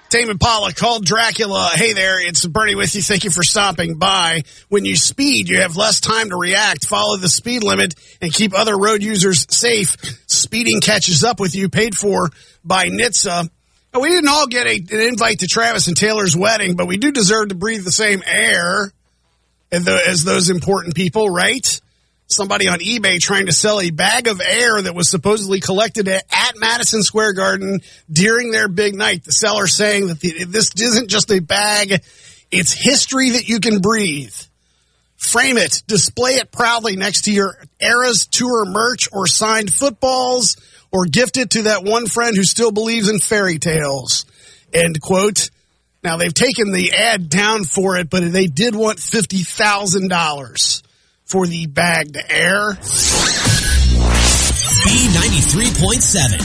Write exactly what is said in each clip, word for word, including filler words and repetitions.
Tame Impala called Dracula. Hey there, it's Bernie with you. Thank you for stopping by. When you speed, you have less time to react. Follow the speed limit and keep other road users safe. Speeding catches up with you. Paid for by N H T S A. We didn't all get a, an invite to Travis and Taylor's wedding, but we do deserve to breathe the same air as, the, as those important people, right? Somebody on eBay trying to sell a bag of air that was supposedly collected at, at Madison Square Garden during their big night. The seller saying that the, this isn't just a bag, it's history that you can breathe. Frame it, display it proudly next to your Eras Tour merch or signed footballs, or gift it to that one friend who still believes in fairy tales. End quote. Now, they've taken the ad down for it, but they did want fifty thousand dollars. For the bagged air. B ninety-three point seven.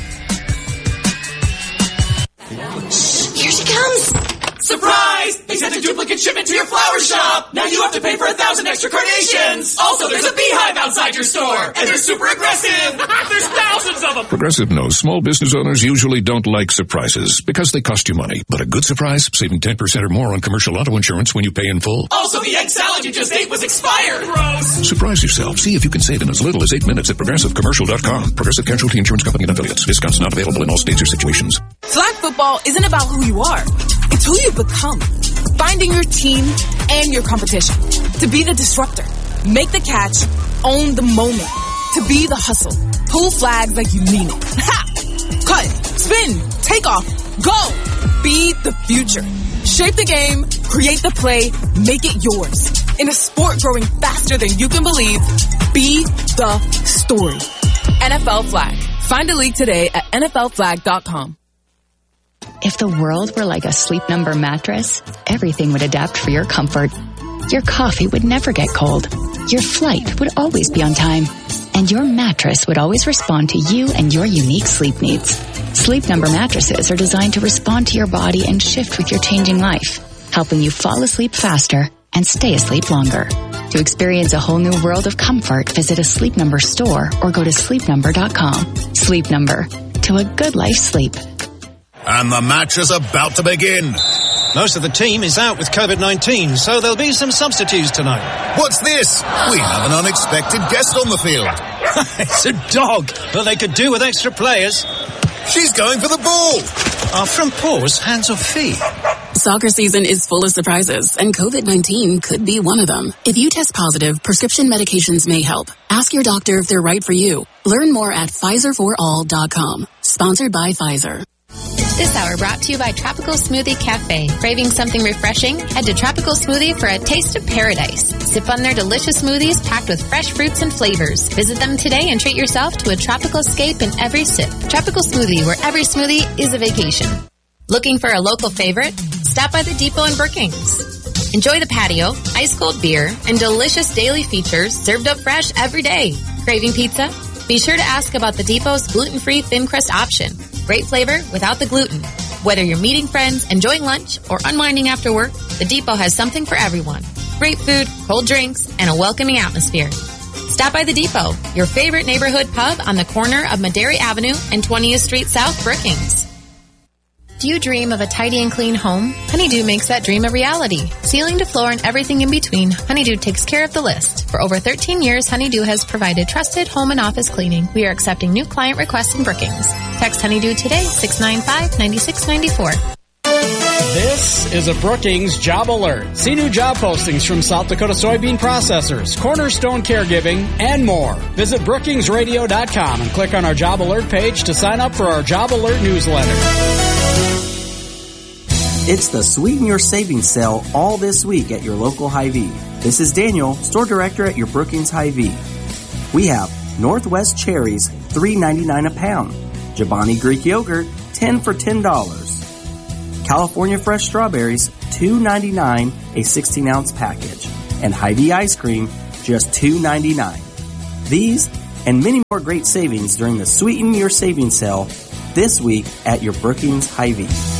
Here she comes. Surprise! They sent a duplicate shipment to your flower shop. Now you have to pay for a thousand extra carnations. Also, there's a beehive outside your store. And they're super aggressive. There's thousands of them. Progressive knows small business owners usually don't like surprises because they cost you money. But a good surprise, saving ten percent or more on commercial auto insurance when you pay in full. Also, the egg salad you just ate was expired. Gross. Surprise yourself. See if you can save in as little as eight minutes at progressive commercial dot com. Progressive Casualty Insurance Company and affiliates. Discounts not available in all states or situations. Flag football isn't about who you are. It's who you become. Finding your team and your competition. To be the disruptor. Make the catch. Own the moment. To be the hustle. Pull flags like you mean it. Ha! Cut. Spin. Take off. Go. Be the future. Shape the game. Create the play. Make it yours. In a sport growing faster than you can believe, be the story. N F L Flag. Find a league today at N F L flag dot com. If the world were like a Sleep Number mattress, everything would adapt for your comfort. Your coffee would never get cold. Your flight would always be on time. And your mattress would always respond to you and your unique sleep needs. Sleep Number mattresses are designed to respond to your body and shift with your changing life, helping you fall asleep faster and stay asleep longer. To experience a whole new world of comfort, visit a Sleep Number store or go to sleep number dot com. Sleep Number. To a good life sleep. And the match is about to begin. Most of the team is out with covid nineteen, so there'll be some substitutes tonight. What's this? We have an unexpected guest on the field. It's a dog, but they could do with extra players. She's going for the ball. Our front paws, hands or feet. Soccer season is full of surprises, and covid nineteen could be one of them. If you test positive, prescription medications may help. Ask your doctor if they're right for you. Learn more at Pfizer for all dot com. Sponsored by Pfizer. This hour brought to you by Tropical Smoothie Cafe. Craving something refreshing? Head to Tropical Smoothie for a taste of paradise. Sip on their delicious smoothies packed with fresh fruits and flavors. Visit them today and treat yourself to a tropical escape in every sip. Tropical Smoothie, where every smoothie is a vacation. Looking for a local favorite? Stop by the Depot in Brookings. Enjoy the patio, ice-cold beer, and delicious daily features served up fresh every day. Craving pizza? Be sure to ask about the Depot's gluten-free thin crust option. Great flavor without the gluten. Whether you're meeting friends, enjoying lunch, or unwinding after work, the Depot has something for everyone. Great food, cold drinks, and a welcoming atmosphere. Stop by the Depot, your favorite neighborhood pub on the corner of Madera Avenue and twentieth Street South, Brookings. Do you dream of a tidy and clean home? Honeydew makes that dream a reality. Ceiling to floor and everything in between, Honeydew takes care of the list. For over thirteen years, Honeydew has provided trusted home and office cleaning. We are accepting new client requests in Brookings. Text Honeydew today, six nine five, nine six nine four. This is a Brookings Job Alert. See new job postings from South Dakota Soybean Processors, Cornerstone Caregiving, and more. Visit brookings radio dot com and click on our Job Alert page to sign up for our Job Alert newsletter. It's the Sweeten Your Savings sale all this week at your local Hy-Vee. This is Daniel, store director at your Brookings Hy-Vee. We have Northwest cherries, three ninety-nine a pound. Chobani Greek yogurt, ten for ten dollars. California fresh strawberries, two ninety-nine a sixteen ounce package. And Hy-Vee ice cream, just two ninety-nine. These and many more great savings during the Sweeten Your Savings sale this week at your Brookings Hy-Vee.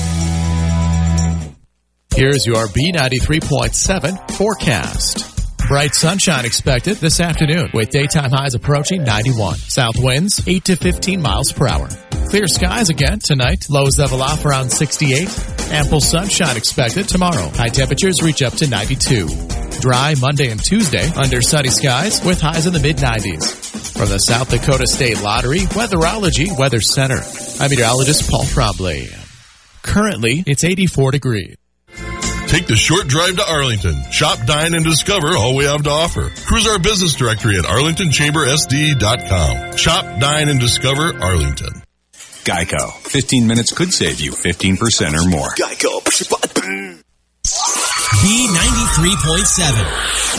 Here's your B ninety-three point seven forecast. Bright sunshine expected this afternoon with daytime highs approaching ninety-one. South winds eight to fifteen miles per hour. Clear skies again tonight. Lows level off around sixty-eight. Ample sunshine expected tomorrow. High temperatures reach up to ninety-two. Dry Monday and Tuesday under sunny skies with highs in the mid nineties. From the South Dakota State Lottery Weatherology Weather Center, I'm meteorologist Paul Frombley. Currently, it's eighty-four degrees. Take the short drive to Arlington. Shop, dine, and discover all we have to offer. Cruise our business directory at arlington chamber s d dot com. Shop, dine, and discover Arlington. Geico. fifteen minutes could save you fifteen percent or more. Geico. B ninety-three point seven.